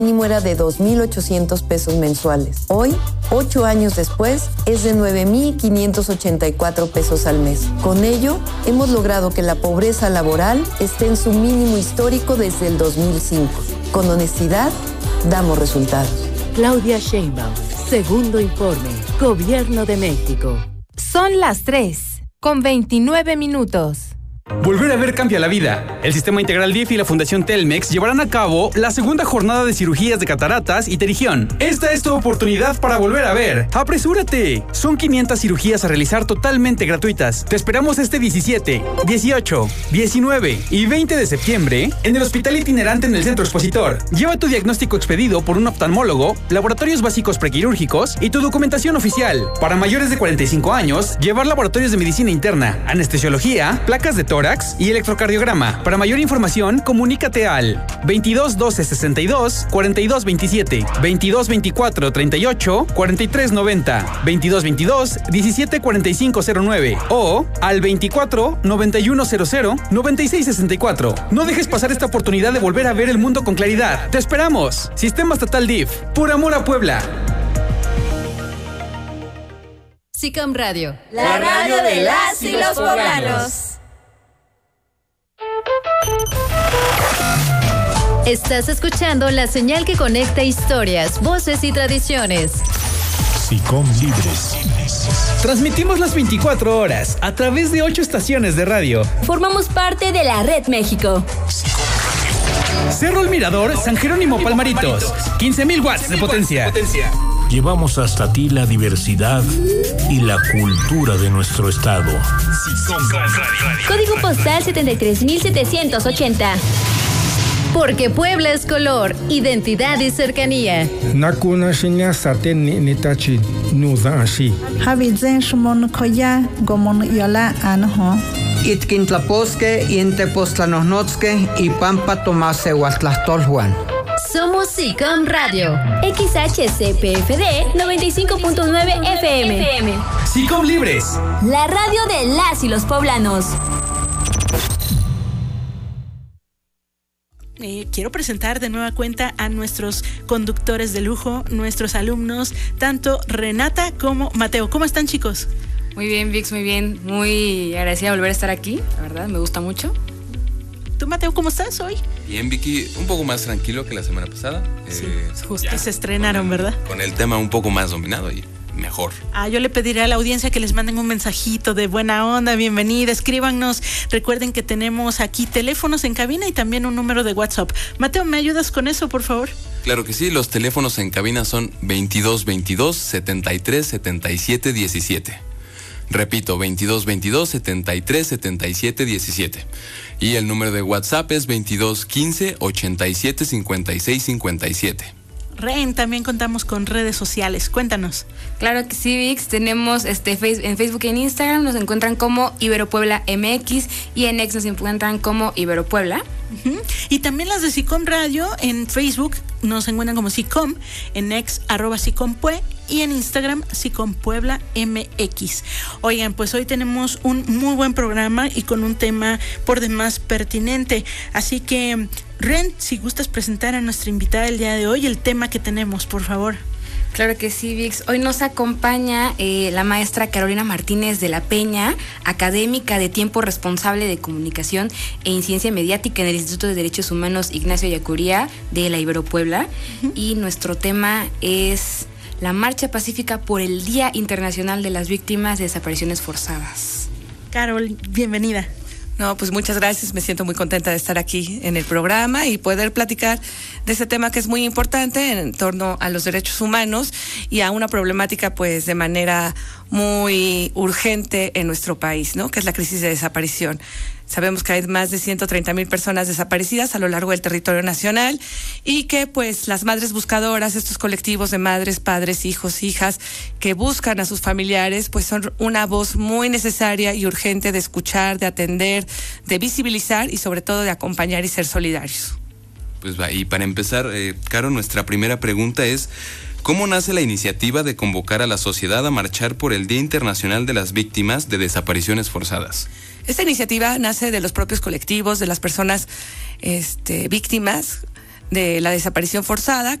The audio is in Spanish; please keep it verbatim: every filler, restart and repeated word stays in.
mínimo era de dos mil ochocientos pesos mensuales. Hoy, ocho años después, es de nueve mil quinientos ochenta y cuatro pesos al mes. Con ello, hemos logrado que la pobreza laboral esté en su mínimo histórico desde el dos mil cinco. Con honestidad, damos resultados. Claudia Sheinbaum, segundo informe, Gobierno de México. Son las tres, con veintinueve minutos. Volver a ver cambia la vida. El Sistema Integral D I F y la Fundación Telmex llevarán a cabo la segunda jornada de cirugías de cataratas y pterigión. Esta es tu oportunidad para volver a ver. ¡Apresúrate! Son quinientas cirugías a realizar totalmente gratuitas. Te esperamos este diecisiete, dieciocho, diecinueve y veinte de septiembre en el Hospital Itinerante en el Centro Expositor. Lleva tu diagnóstico expedido por un oftalmólogo, laboratorios básicos prequirúrgicos y tu documentación oficial. Para mayores de cuarenta y cinco años, llevar laboratorios de medicina interna, anestesiología, placas de tórax y electrocardiograma. Para mayor información, comunícate al veintidós doce sesenta y dos cuarenta y dos veintisiete, veintidós veinticuatro treinta y ocho cuarenta y tres noventa, veintidós veintidós diecisiete cuarenta y cinco cero nueve o al veinticuatro noventa y uno cero cero noventa y seis sesenta y cuatro. No dejes pasar esta oportunidad de volver a ver el mundo con claridad. ¡Te esperamos! Sistema Estatal D I F. Por amor a Puebla. SICOM Radio. La radio de las y los poblanos. Estás escuchando la señal que conecta historias, voces y tradiciones. SICOM Libres. Transmitimos las veinticuatro horas a través de ocho estaciones de radio. Formamos parte de la Red México. Cerro El Mirador, San Jerónimo Palmaritos. quince mil watts de potencia. Llevamos hasta ti la diversidad y la cultura de nuestro estado. Código postal setenta y tres mil setecientos ochenta. Porque Puebla es color, identidad y cercanía. Nakuna shinya saten ni nitachi nuda ashi. Habizen shumon koya gomon yola anho. Itquintlaposque y Intepoztlanohnotske y Pampa Tomase Huatlastolhuan. Somos SICOM Radio. X H C P F D noventa y cinco punto nueve F M. SICOM Libres. La radio de las y los poblanos. Eh, quiero presentar de nueva cuenta a nuestros conductores de lujo, nuestros alumnos, tanto Renata como Mateo. ¿Cómo están, chicos? Muy bien, Vix, muy bien. Muy agradecida de volver a estar aquí, la verdad, me gusta mucho. ¿Tú, Mateo, cómo estás hoy? Bien, Vicky, un poco más tranquilo que la semana pasada. Sí, eh, justo ya, se estrenaron, con el, ¿verdad? Con el tema un poco más dominado y mejor. Ah, yo le pediré a la audiencia que les manden un mensajito de buena onda, bienvenida, escríbanos. Recuerden que tenemos aquí teléfonos en cabina y también un número de WhatsApp. Mateo, ¿me ayudas con eso, por favor? Claro que sí, los teléfonos en cabina son veintidós veintidós setenta y tres setenta y siete diecisiete. Repito, veintidós veintidós setenta y tres setenta y siete diecisiete. Y el número de WhatsApp es veintidós quince ochenta y siete cincuenta y seis cincuenta y siete. Ren, también contamos con redes sociales, cuéntanos. Claro que sí, Vix, tenemos este face, en Facebook y en Instagram nos encuentran como Ibero Puebla M X y en X nos encuentran como Ibero Puebla. Uh-huh. Y también las de SICOM Radio en Facebook nos encuentran como SICOM, en X arroba SICOMPue y en Instagram SICOM Puebla M X. Oigan, pues hoy tenemos un muy buen programa y con un tema por demás pertinente, así que Ren, si gustas presentar a nuestra invitada el día de hoy, el tema que tenemos, por favor. Claro que sí, Vix. Hoy nos acompaña eh, la maestra Carolina Martínez de la Peña, académica de tiempo responsable de comunicación e incidencia mediática en el Instituto de Derechos Humanos Ignacio Ellacuría de la Ibero Puebla. Uh-huh. Y nuestro tema es la marcha pacífica por el Día Internacional de las Víctimas de Desapariciones Forzadas. Carol, bienvenida. No, pues muchas gracias, me siento muy contenta de estar aquí en el programa y poder platicar de este tema que es muy importante en torno a los derechos humanos y a una problemática pues de manera muy urgente en nuestro país, ¿no? Que es la crisis de desaparición. Sabemos que hay más de ciento treinta mil personas desaparecidas a lo largo del territorio nacional y que pues las madres buscadoras, estos colectivos de madres, padres, hijos, hijas que buscan a sus familiares, pues son una voz muy necesaria y urgente de escuchar, de atender, de visibilizar y sobre todo de acompañar y ser solidarios. Pues va, y para empezar, eh, Caro, nuestra primera pregunta es: ¿cómo nace la iniciativa de convocar a la sociedad a marchar por el Día Internacional de las Víctimas de Desapariciones Forzadas? Esta iniciativa nace de los propios colectivos, de las personas este, víctimas de la desaparición forzada,